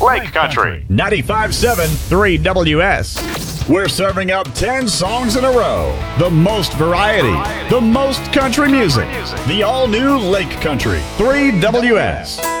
Lake Country. 95.7 3WS. We're serving up 10 songs in a row. The most variety. The most country music. The all-new Lake Country. 3WS.